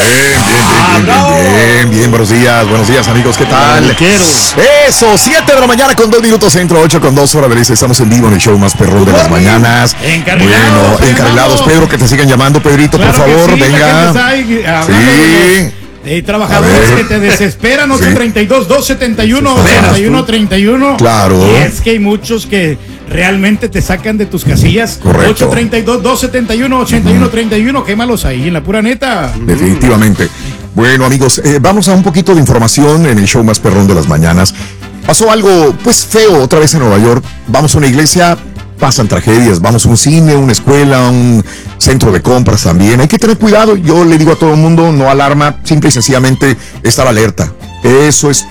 Bien, buenos días amigos, ¿qué tal? Eso, 7 de la mañana con 2 minutos, centro, 8 con 2 horas, Belice. Estamos en vivo en el show más perrón de las mañanas. Encarrilados, Pedro, que te sigan llamando, Pedrito, claro, por favor, venga. Trabajadores que te desesperan, 832-271-8131. Claro. Y es que hay muchos que realmente te sacan de tus casillas. Correcto. 832-271-8131. Quémalos ahí, en la pura neta. Definitivamente. Bueno, amigos, vamos a un poquito de información en el show más perrón de las mañanas. Pasó algo, pues, feo otra vez en Nueva York. Vamos a una iglesia, pasan tragedias. Vamos a un cine, una escuela, un centro de compras también. Hay que tener cuidado. Yo le digo a todo el mundo, no alarma, simple y sencillamente estar alerta. Eso es